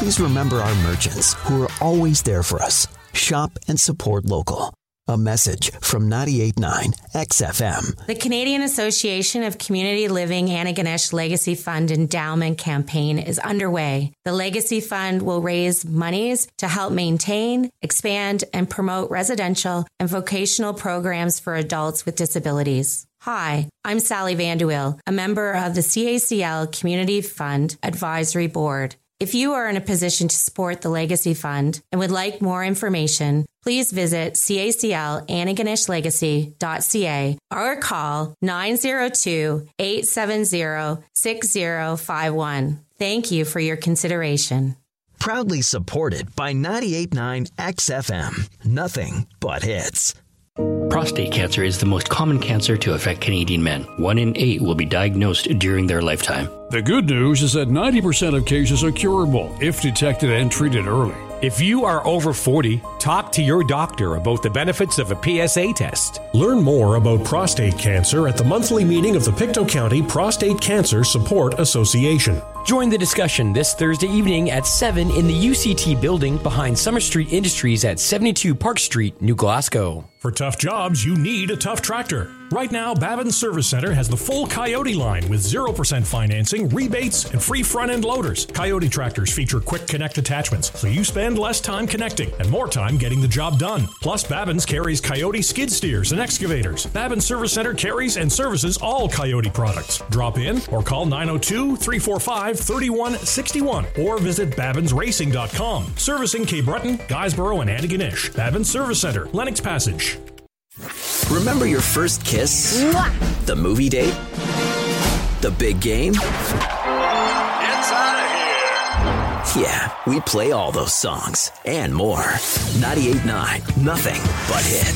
please remember our merchants who are always there for us. Shop and support local. A message from 98.9 XFM. The Canadian Association of Community Living Antigonish Legacy Fund Endowment Campaign is underway. The Legacy Fund will raise monies to help maintain, expand, and promote residential and vocational programs for adults with disabilities. Hi, I'm Sally Vanderwill, a member of the CACL Community Fund Advisory Board. If you are in a position to support the Legacy Fund and would like more information, please visit caclantigonishlegacy.ca or call 902-870-6051. Thank you for your consideration. Proudly supported by 98.9 XFM. Nothing but hits. Prostate cancer is the most common cancer to affect Canadian men. 1 in 8 will be diagnosed during their lifetime. The good news is that 90% of cases are curable if detected and treated early. If you are over 40, talk to your doctor about the benefits of a PSA test. Learn more about prostate cancer at the monthly meeting of the Pictou County Prostate Cancer Support Association. Join the discussion this Thursday evening at 7 in the UCT building behind Summer Street Industries at 72 Park Street, New Glasgow. For tough jobs, you need a tough tractor. Right now, Babin Service Center has the full Coyote line with 0% financing, rebates, and free front-end loaders. Coyote tractors feature quick connect attachments, so you spend less time connecting and more time getting the job done. Plus, Babin's carries Coyote skid steers and excavators. Babin Service Center carries and services all Coyote products. Drop in or call 902-345-3161 or visit babinsracing.com. Servicing Cape Breton, Guysborough, and Antigonish. Babin Service Center, Lennox Passage. Remember your first kiss? Mwah! The movie date? The big game? It's out of here! Yeah, we play all those songs and more. 98.9, nothing but hits.